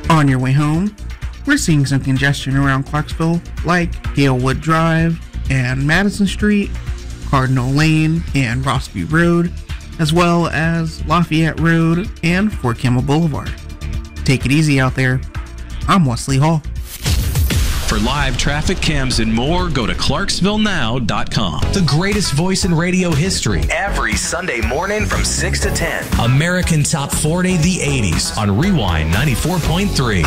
On your way home, we're seeing some congestion around Clarksville, like Galewood Drive and Madison Street, Cardinal Lane and Rossview Road, as well as Lafayette Road and Fort Campbell Boulevard. Take it easy out there. I'm Wesley Hall. For live traffic cams and more, go to ClarksvilleNow.com. The greatest voice in radio history. Every Sunday morning from 6 to 10. American Top 40, the 80s on Rewind 94.3.